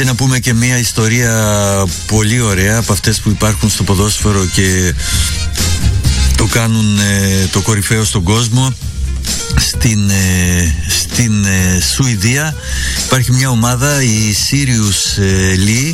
Και να πούμε και μια ιστορία πολύ ωραία από αυτές που υπάρχουν στο ποδόσφαιρο και το κάνουν το κορυφαίο στον κόσμο. Στην Σουηδία υπάρχει μια ομάδα, η Sirius Lee,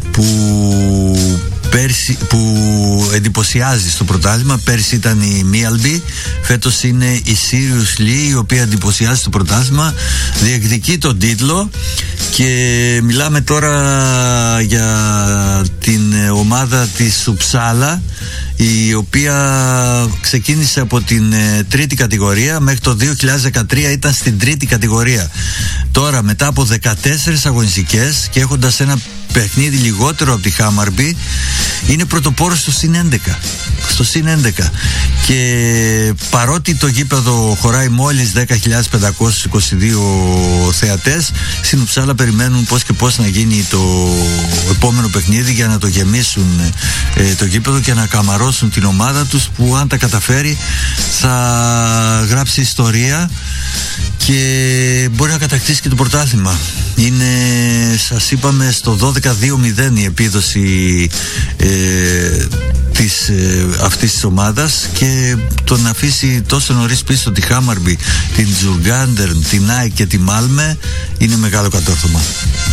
που εντυπωσιάζει στο πρωτάθλημα. Πέρσι ήταν η Μίαλμπι, φέτος είναι η Sirius Lee, η οποία εντυπωσιάζει στο πρωτάθλημα, διεκδικεί τον τίτλο. Και μιλάμε τώρα για την ομάδα της Ουψάλα, η οποία ξεκίνησε από την τρίτη κατηγορία, μέχρι το 2013 ήταν στην τρίτη κατηγορία. Τώρα μετά από 14 αγωνιστικές και έχοντας ένα παιχνίδι λιγότερο από τη Χάμαρμπι, είναι πρωτοπόρος στο συν 11. Και παρότι το γήπεδο χωράει μόλις 10.522 θεατές, στην Ουψάλα περιμένουν πώς και πώς να γίνει το επόμενο παιχνίδι για να το γεμίσουν το γήπεδο και να καμαρώσουν την ομάδα τους, που αν τα καταφέρει θα γράψει ιστορία και μπορεί να κατακτήσει και το πρωτάθλημα. Είναι, σας είπαμε, στο 12-2-0 η επίδοση αυτής της ομάδας, και το να αφήσει τόσο νωρίς πίσω τη Χάμαρμπι, την Τζουργκάντερν, την ΑΕΚ και τη Μάλμε είναι μεγάλο κατόρθωμα.